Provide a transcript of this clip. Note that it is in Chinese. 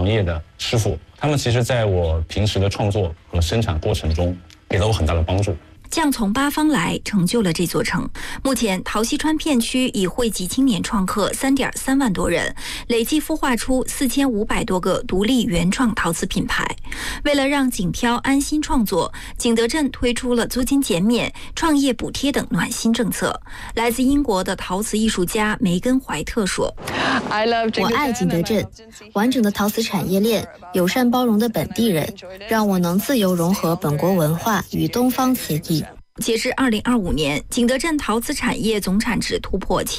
行业的师傅，他们其实在我平时的创作和生产过程中给了我很大的帮助。 将从八方来，成就了这座城。目前，陶溪川片区已汇集青年创客3.3万多人，累计孵化出4500多个独立原创陶瓷品牌。为了让景漂安心创作，景德镇推出了租金减免、创业补贴等暖心政策。来自英国的陶瓷艺术家梅根·怀特说：“ 我爱景德镇，完整的陶瓷产业链，友善包容的本地人，让我能自由融合本国文化与东方瓷艺。” 截至2025年，景德镇陶瓷产业总产值突破